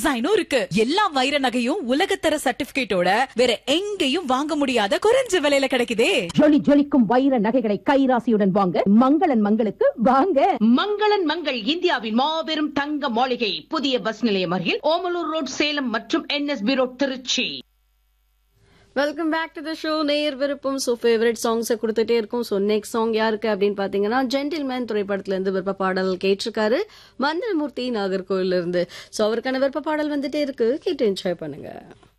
டிசைனும் இருக்கு. எல்லா வைர நகையும் உலகத்தர சர்டிபிகேட்டோட வேற எங்கேயும் வாங்க முடியாத குறைஞ்ச விலையில கிடைக்குதே. ஜொலி ஜொலிக்கும் வைர நகைகளை கைராசியுடன் வாங்க மங்களன் மங்களுக்கு வாங்க. மங்களன் மங்கள் இந்தியாவின் மாபெரும் தங்க மாளிகை, புதிய பஸ் நிலையம் அருகில் ஓமலூர் ரோட், சேலம் மற்றும் NSB road, Trichy. Welcome back to the show. நேர் விருப்பம். ஸோ ஃபேவரட் சாங்ஸை கொடுத்துட்டே இருக்கும். ஸோ நெக்ஸ்ட் சாங் யாருக்கு அப்படின்னு பாத்தீங்கன்னா, ஜென்டில்மேன் திரைப்படத்துல இருந்து விருப்ப பாடல் கேட்டிருக்காரு மந்திரமூர்த்தி நாகர்கோவில இருந்து. ஸோ அவருக்கான விருப்ப பாடல் வந்துட்டே இருக்கு, கேட்டு என்ஜாய் பண்ணுங்க.